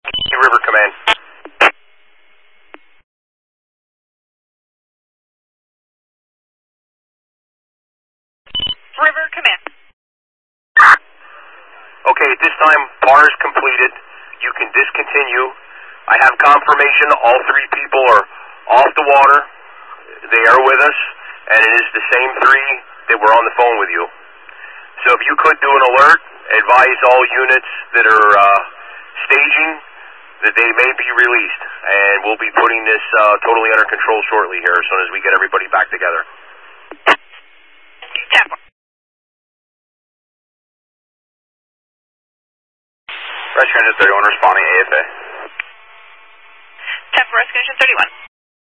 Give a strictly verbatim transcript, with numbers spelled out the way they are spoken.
River Command. River Command. Okay, at this time, bar is completed. You can discontinue. I have confirmation all three people are off the water. They are with us, and it is the same three that were on the phone with you. So if you could do an alert, advise all units that are uh, staging that they may be released, and we'll be putting this uh, totally under control shortly here as soon as we get everybody back together. ten four. Rescue Engine thirty-one responding A F A. ten four, Rescue Engine thirty-one.